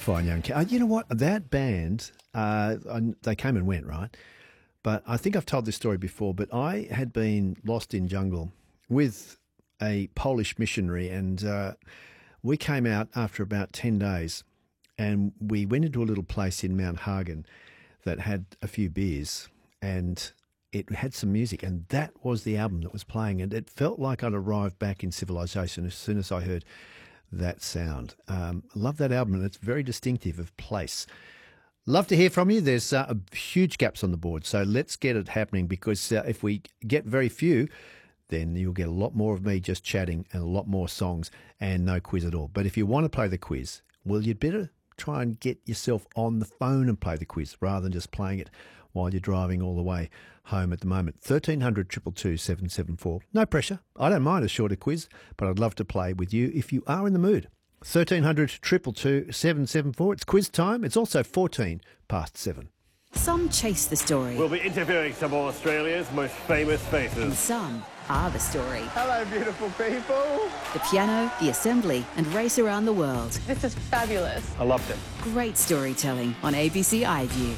Fine Young Cannibals. You know what? That band, they came and went, right? But I think I've told this story before, but I had been lost in jungle with a Polish missionary, and we came out after about 10 days, and we went into a little place in Mount Hagen that had a few beers, and it had some music, and that was the album that was playing, and it felt like I'd arrived back in civilization as soon as I heard that sound. Love that album, and it's very distinctive of place. Love to hear from you. There's huge gaps on the board, so let's get it happening, because if we get very few, then you'll get a lot more of me just chatting and a lot more songs and no quiz at all. But if you want to play the quiz, well, you'd better try and get yourself on the phone and play the quiz rather than just playing it while you're driving all the way home at the moment. 1300 222 774. No pressure. I don't mind a shorter quiz, but I'd love to play with you if you are in the mood. 1300 222 774. It's quiz time. It's also 14 past 7. Some chase the story. We'll be interviewing some of Australia's most famous And faces. some are the story. Hello, beautiful people. The piano, the assembly, and race around the world. This is fabulous. I loved it. Great storytelling on ABC iView.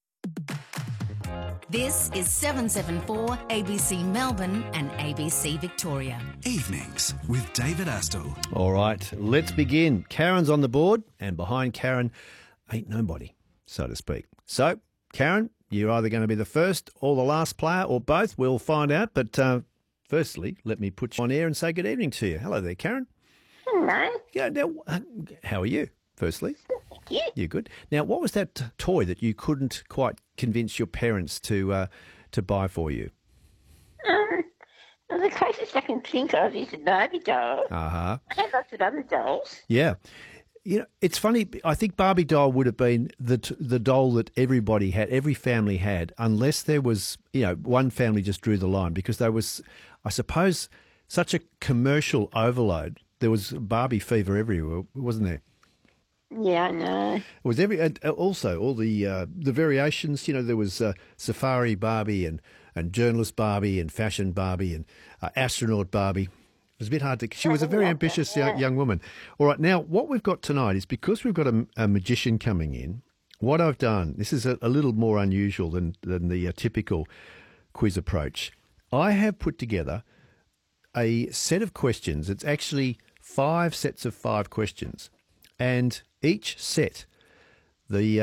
This is 774 ABC Melbourne and ABC Victoria. Evenings with David Astle. All right, let's begin. Karen's on the board, and behind Karen ain't nobody, so to speak. So, Karen, you're either going to be the first or the last player, or both. We'll find out. But firstly, let me put you on air and say good evening to you. Hello there, Karen. Hello. Yeah. Now, how are you? Firstly, Thank you. you're good. Now, what was that toy that you couldn't quite convince your parents to buy for you? Well, the closest I can think of is a Barbie doll. Uh-huh. I have lots of other dolls. Yeah. You know, it's funny. I think Barbie doll would have been the doll that everybody had, every family had, unless there was, one family just drew the line, because there was, I suppose, such a commercial overload. There was Barbie fever everywhere, wasn't there? Yeah, I know. It was also all the variations. There was Safari Barbie and journalist Barbie and fashion Barbie and astronaut Barbie. It was a bit hard to. She was a very ambitious young woman. All right, now what we've got tonight is, because we've got a magician coming in. What I've done, this is a little more unusual than the typical quiz approach. I have put together a set of questions. It's actually 5 sets of 5 questions, and each set, the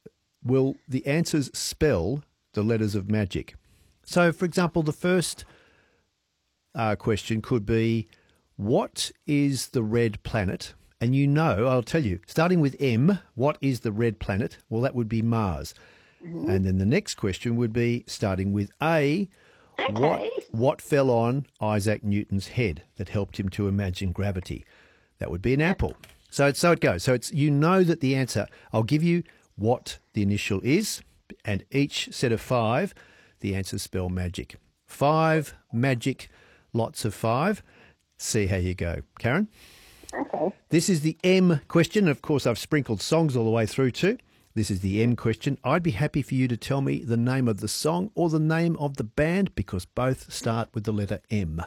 answers spell the letters of magic. So, for example, the first question could be, what is the red planet? And I'll tell you, starting with M, what is the red planet? Well, that would be Mars. Mm-hmm. And then the next question would be, starting with A, Okay. what fell on Isaac Newton's head that helped him to imagine gravity? That would be an apple. So it goes. So it's that the answer, I'll give you what the initial is, and each set of 5, the answers spell magic. 5 magic, lots of 5. See how you go. Karen? Okay. This is the M question. Of course, I've sprinkled songs all the way through too. This is the M question. I'd be happy for you to tell me the name of the song or the name of the band, because both start with the letter M.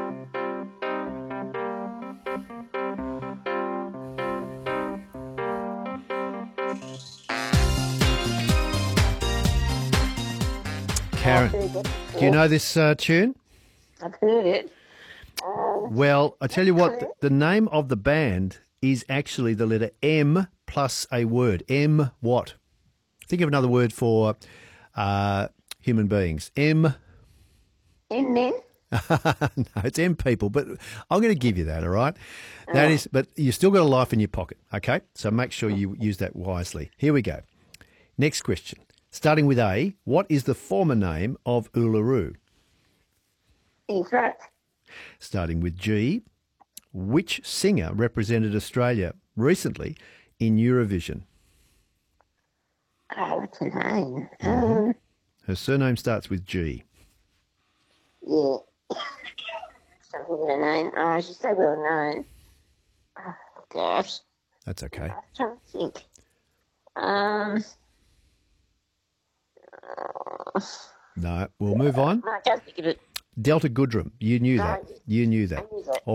Karen, do you know this tune? I've heard it. Well, I tell you what, the name of the band is actually the letter M plus a word. M what? Think of another word for human beings. M. And then? No, it's M people, but I'm going to give you that, all right? That is, but you still got a life in your pocket, okay? So make sure you use that wisely. Here we go. Next question. Starting with A, what is the former name of Uluru? He's right. Starting with G, which singer represented Australia recently in Eurovision? Oh, what's her name? Her surname starts with G. Yeah. Something with her name. Oh, she's so well known. Oh, gosh. That's okay. I'm trying to think. No, we'll move on. I can't think of it. Delta Goodrem. You knew that. You knew that. I knew that.